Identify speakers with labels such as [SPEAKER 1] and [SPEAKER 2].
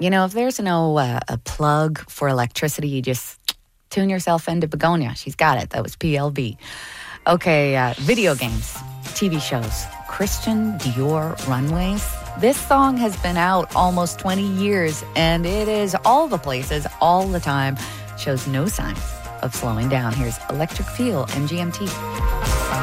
[SPEAKER 1] If there's no a plug for electricity, you just tune yourself into Begonia. She's got it. That was PLB. Okay, video games, TV shows, Christian Dior Runways. This song has been out almost 20 years, and it is all the places, all the time. Shows no signs of slowing down. Here's Electric Feel, MGMT.